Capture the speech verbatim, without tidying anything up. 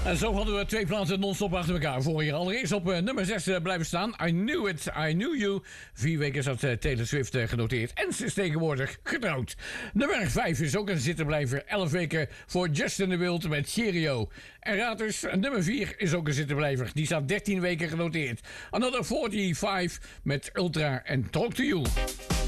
En zo hadden we twee plaatsen non-stop achter elkaar. Voor je allereerst op uh, nummer zes uh, blijven staan. I Knew It, I Knew You. Vier weken zat uh, Taylor Swift uh, genoteerd. En ze is tegenwoordig getrouwd. Nummer vijf is ook een zittenblijver. Elf weken voor Justin de Wild met Cheerio. En raad dus, nummer vier is ook een zittenblijver. Die staat dertien weken genoteerd. Another vijfenveertig met Ultra en Talk to You.